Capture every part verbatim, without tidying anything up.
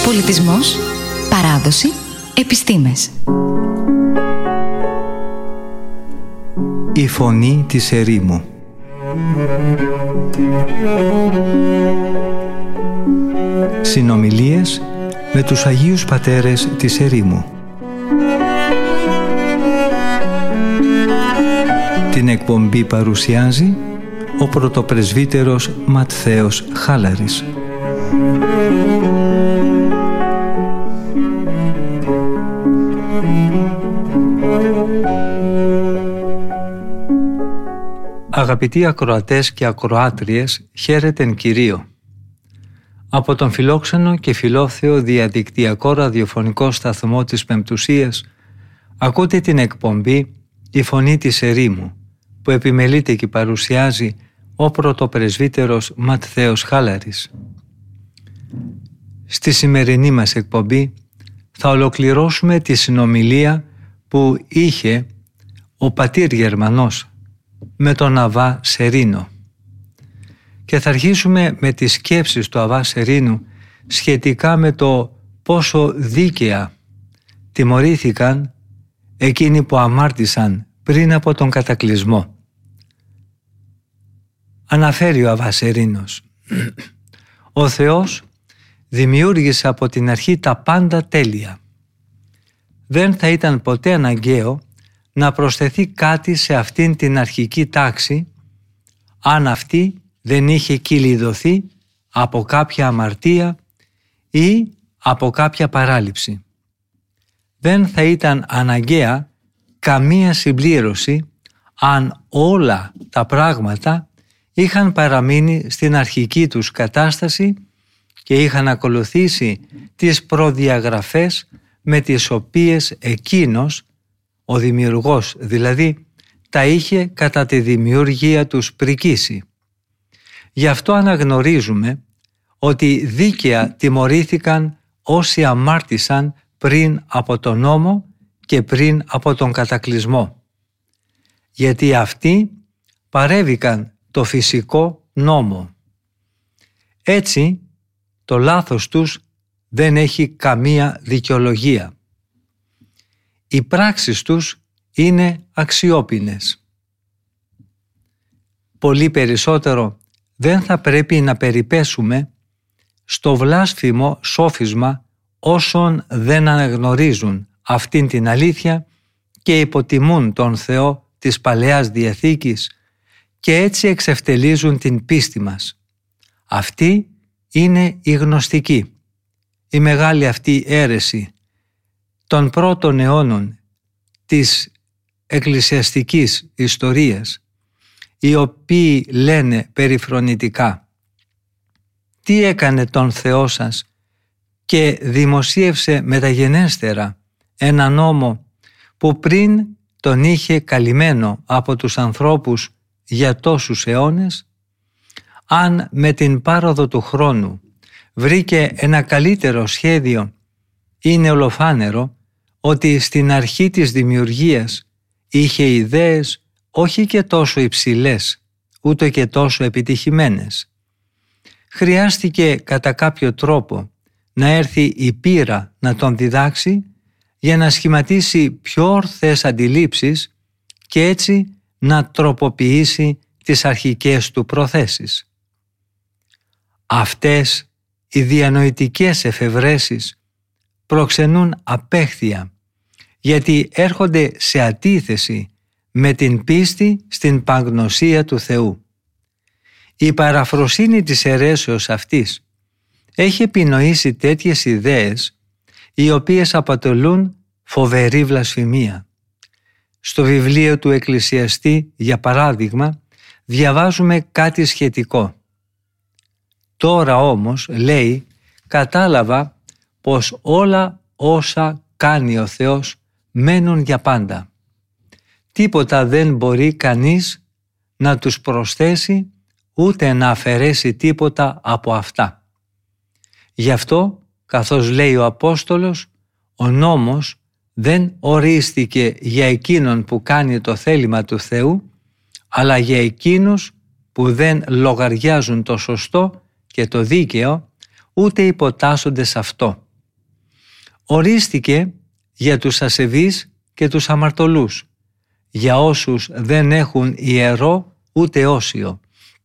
Πολιτισμός, παράδοση, επιστήμες. Η φωνή της ερήμου. Συνομιλίες με τους Αγίους Πατέρες της ερήμου. Την εκπομπή παρουσιάζει ο πρωτοπρεσβύτερος Ματθαίος Χάλαρης. Αγαπητοί ακροατές και ακροάτριες, χαίρετεν Κυρίω. Από τον φιλόξενο και φιλόθεο διαδικτυακό ραδιοφωνικό σταθμό της Πεμπτουσίας ακούτε την εκπομπή «Η Φωνή της Ερήμου», που επιμελείται και παρουσιάζει ο πρωτοπρεσβύτερος Ματθαίος Χάλαρης. Στη σημερινή μας εκπομπή θα ολοκληρώσουμε τη συνομιλία που είχε ο πατήρ Γερμανός με τον Αββά Σερίνο και θα αρχίσουμε με τις σκέψεις του Αββά Σερίνου σχετικά με το πόσο δίκαια τιμωρήθηκαν εκείνοι που αμάρτησαν πριν από τον κατακλυσμό. Αναφέρει ο Αββά Σερίνος: «Ο Θεός δημιούργησε από την αρχή τα πάντα τέλεια. Δεν θα ήταν ποτέ αναγκαίο να προσθεθεί κάτι σε αυτήν την αρχική τάξη αν αυτή δεν είχε κυλιδωθεί από κάποια αμαρτία ή από κάποια παράληψη. Δεν θα ήταν αναγκαία καμία συμπλήρωση αν όλα τα πράγματα είχαν παραμείνει στην αρχική τους κατάσταση και είχαν ακολουθήσει τις προδιαγραφές με τις οποίες εκείνος, ο δημιουργός δηλαδή, τα είχε κατά τη δημιουργία τους πρικήσει. Γι' αυτό αναγνωρίζουμε ότι δίκαια τιμωρήθηκαν όσοι αμάρτησαν πριν από τον νόμο και πριν από τον κατακλυσμό. Γιατί αυτοί παρέβηκαν το φυσικό νόμο. Έτσι, το λάθος τους δεν έχει καμία δικαιολογία. Οι πράξεις τους είναι αξιόπινες. Πολύ περισσότερο δεν θα πρέπει να περιπέσουμε στο βλάσφημο σόφισμα όσων δεν αναγνωρίζουν αυτήν την αλήθεια και υποτιμούν τον Θεό της Παλαιάς Διαθήκης και έτσι εξευτελίζουν την πίστη μας. Αυτή είναι η γνωστική, η μεγάλη αυτή αίρεση των πρώτων αιώνων της εκκλησιαστικής ιστορίας, οι οποίοι λένε περιφρονητικά: «Τι έκανε τον Θεό σας και δημοσίευσε μεταγενέστερα ένα νόμο που πριν τον είχε καλυμμένο από τους ανθρώπους για τόσους αιώνες? Αν με την πάροδο του χρόνου βρήκε ένα καλύτερο σχέδιο, είναι ολοφάνερο ότι στην αρχή της δημιουργίας είχε ιδέες όχι και τόσο υψηλές, ούτε και τόσο επιτυχημένες. Χρειάστηκε κατά κάποιο τρόπο να έρθει η πείρα να τον διδάξει για να σχηματίσει πιο ορθές αντιλήψεις και έτσι να τροποποιήσει τις αρχικές του προθέσεις. Αυτές οι διανοητικές εφευρέσεις προξενούν απέχθεια, γιατί έρχονται σε αντίθεση με την πίστη στην παγνωσία του Θεού. Η παραφροσύνη της αιρέσεως αυτής έχει επινοήσει τέτοιες ιδέες, οι οποίες αποτελούν φοβερή βλασφημία. Στο βιβλίο του Εκκλησιαστή, για παράδειγμα, διαβάζουμε κάτι σχετικό. «Τώρα όμως», λέει, «κατάλαβα πως όλα όσα κάνει ο Θεός μένουν για πάντα. Τίποτα δεν μπορεί κανείς να τους προσθέσει ούτε να αφαιρέσει τίποτα από αυτά. Γι' αυτό, καθώς λέει ο Απόστολος, ο νόμος δεν ορίστηκε για εκείνον που κάνει το θέλημα του Θεού, αλλά για εκείνους που δεν λογαριάζουν το σωστό και το δίκαιο, ούτε υποτάσσονται σε αυτό. ορίστηκε για τους ασεβείς και τους αμαρτωλούς, για όσους δεν έχουν ιερό ούτε όσιο.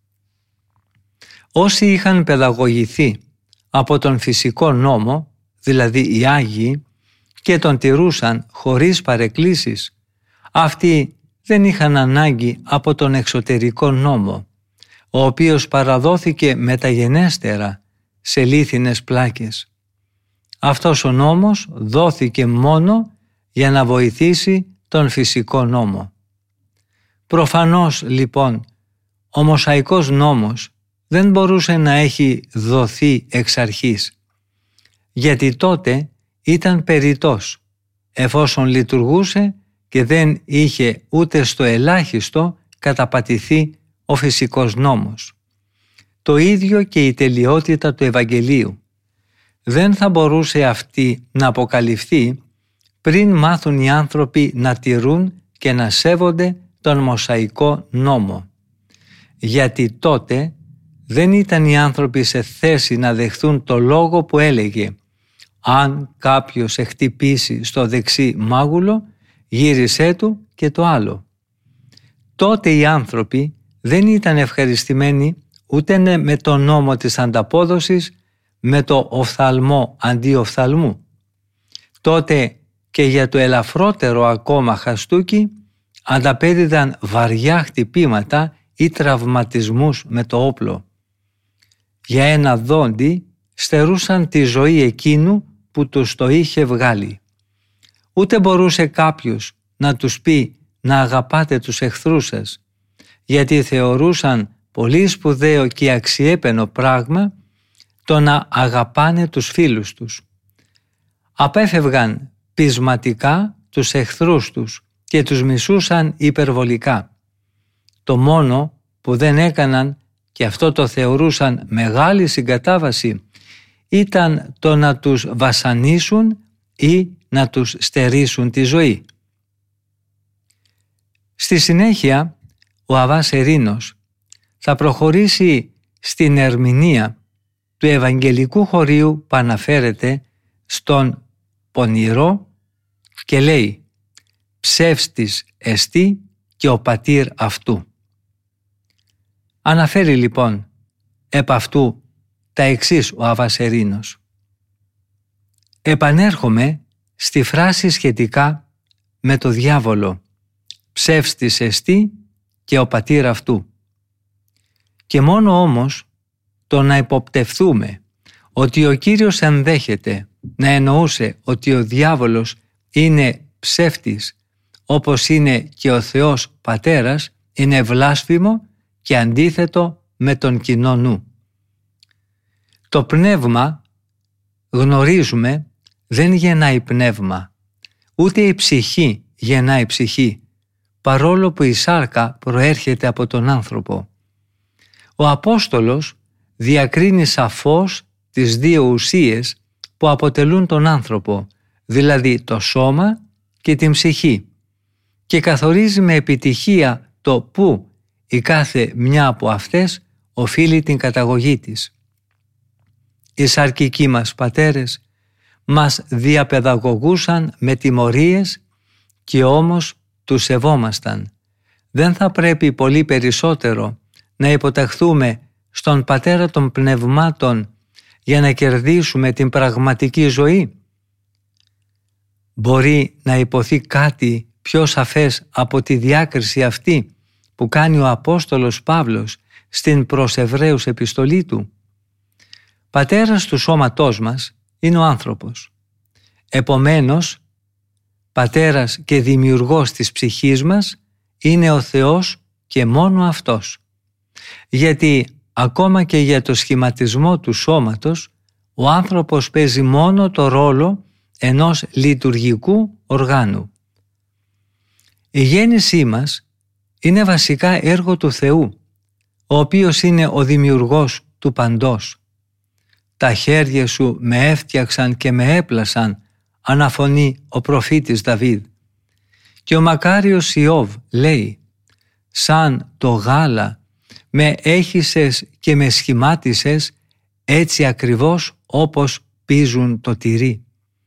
Όσοι είχαν παιδαγωγηθεί από τον φυσικό νόμο, δηλαδή οι Άγιοι, και τον τηρούσαν χωρίς παρεκκλήσεις, αυτοί δεν είχαν ανάγκη από τον εξωτερικό νόμο, ο οποίος παραδόθηκε μεταγενέστερα σε λίθινες πλάκες. Αυτός ο νόμος δόθηκε μόνο για να βοηθήσει τον φυσικό νόμο. Προφανώς λοιπόν ο Μωσαϊκός νόμος δεν μπορούσε να έχει δοθεί εξ αρχής, γιατί τότε ήταν περιττός, εφόσον λειτουργούσε και δεν είχε ούτε στο ελάχιστο καταπατηθεί ο φυσικός νόμος. Το ίδιο και η τελειότητα του Ευαγγελίου. Δεν θα μπορούσε αυτή να αποκαλυφθεί πριν μάθουν οι άνθρωποι να τηρούν και να σέβονται τον Μωσαϊκό νόμο. Γιατί τότε δεν ήταν οι άνθρωποι σε θέση να δεχθούν το λόγο που έλεγε «Αν κάποιος εχτυπήσει στο δεξί μάγουλο, γύρισέ του και το άλλο». Τότε οι άνθρωποι δεν ήταν ευχαριστημένοι ούτε με τον νόμο της ανταπόδοσης, με το οφθαλμό αντί οφθαλμού. Τότε και για το ελαφρότερο ακόμα χαστούκι ανταπέδιδαν βαριά χτυπήματα ή τραυματισμούς με το όπλο. Για ένα δόντι στερούσαν τη ζωή εκείνου που τους το είχε βγάλει. Ούτε μπορούσε κάποιος να τους πει να αγαπάτε τους εχθρούς σας, γιατί θεωρούσαν πολύ σπουδαίο και αξιέπαινο πράγμα το να αγαπάνε τους φίλους τους. Απέφευγαν πεισματικά τους εχθρούς τους και τους μισούσαν υπερβολικά. Το μόνο που δεν έκαναν, και αυτό το θεωρούσαν μεγάλη συγκατάβαση, ήταν το να τους βασανίσουν ή να τους στερήσουν τη ζωή. Στη συνέχεια, ο Αββάς Ερήνος θα προχωρήσει στην ερμηνεία του Ευαγγελικού χωρίου που αναφέρεται στον πονηρό και λέει «Ψεύστης εστί και ο πατήρ αυτού». Αναφέρει λοιπόν επ' αυτού τα εξής ο Αββάς Ερήνος. Επανέρχομαι στη φράση σχετικά με το διάβολο «Ψεύστης εστί και ο πατήρ αυτού». Και μόνο όμως το να υποπτευθούμε ότι ο Κύριος ενδέχεται να εννοούσε ότι ο διάβολος είναι ψεύτης όπως είναι και ο Θεός Πατέρας είναι βλάσφημο και αντίθετο με τον κοινό νου. Το πνεύμα, γνωρίζουμε, δεν γεννάει πνεύμα, ούτε η ψυχή γεννάει ψυχή, παρόλο που η σάρκα προέρχεται από τον άνθρωπο. Ο Απόστολος διακρίνει σαφώς τις δύο ουσίες που αποτελούν τον άνθρωπο, δηλαδή το σώμα και την ψυχή, και καθορίζει με επιτυχία το πού η κάθε μια από αυτές οφείλει την καταγωγή της. Οι σαρκικοί μας πατέρες μας διαπαιδαγωγούσαν με τιμωρίες και όμως τους σεβόμασταν. Δεν θα πρέπει πολύ περισσότερο να υποταχθούμε στον Πατέρα των Πνευμάτων για να κερδίσουμε την πραγματική ζωή? Μπορεί να υποθεί κάτι πιο σαφές από τη διάκριση αυτή που κάνει ο Απόστολος Παύλος στην προς Εβραίους επιστολή του? Πατέρας του σώματός μας είναι ο άνθρωπος. Επομένως, πατέρας και δημιουργός της ψυχής μας είναι ο Θεός και μόνο Αυτός. Γιατί ακόμα και για το σχηματισμό του σώματος, ο άνθρωπος παίζει μόνο το ρόλο ενός λειτουργικού οργάνου. Η γέννησή μας είναι βασικά έργο του Θεού, ο οποίος είναι ο δημιουργός του παντός. «Τα χέρια σου με έφτιαξαν και με έπλασαν», αναφωνεί ο προφήτης Δαβίδ. Και ο μακάριος Ιώβ λέει «Σαν το γάλα με έχισες και με σχημάτισες, έτσι ακριβώς όπως πίζουν το τυρί».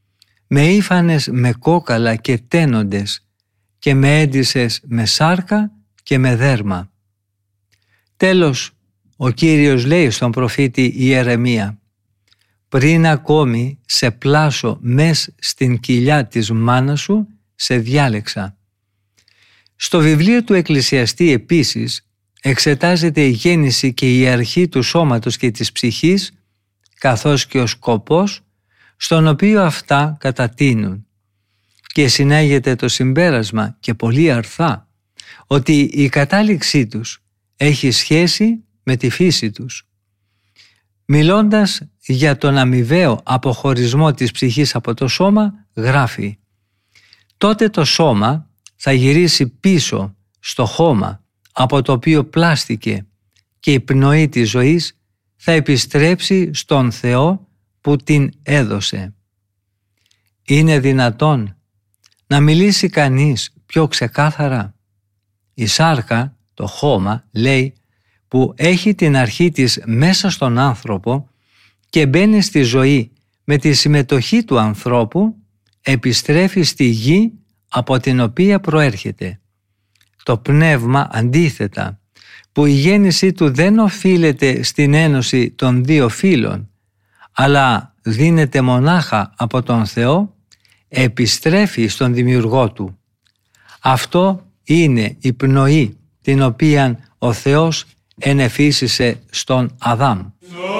με ύφανες με κόκαλα και τένοντες και με έντυσες με σάρκα και με δέρμα. Τέλος, ο Κύριος λέει στον προφήτη Ιερεμία: «Πριν ακόμη σε πλάσω μες στην κοιλιά της μάνας σου, σε διάλεξα». Στο βιβλίο του Εκκλησιαστή επίσης εξετάζεται η γέννηση και η αρχή του σώματος και της ψυχής, καθώς και ο σκοπός στον οποίο αυτά κατατείνουν, και συνάγεται το συμπέρασμα, και πολύ αρθά, ότι η κατάληξή τους έχει σχέση με τη φύση τους. Μιλώντας για τον αμοιβαίο αποχωρισμό της ψυχής από το σώμα, γράφει: «Τότε το σώμα θα γυρίσει πίσω στο χώμα από το οποίο πλάστηκε και η πνοή της ζωής θα επιστρέψει στον Θεό που την έδωσε». Είναι δυνατόν να μιλήσει κανείς πιο ξεκάθαρα? Η σάρκα, το χώμα, λέει, που έχει την αρχή της μέσα στον άνθρωπο και μπαίνει στη ζωή με τη συμμετοχή του ανθρώπου, επιστρέφει στη γη από την οποία προέρχεται. Το πνεύμα, αντίθετα, που η γέννησή του δεν οφείλεται στην ένωση των δύο φύλων, αλλά δίνεται μονάχα από τον Θεό, επιστρέφει στον δημιουργό του. Αυτό είναι η πνοή την οποία ο Θεός ενεφύσισε στον Αδάμ.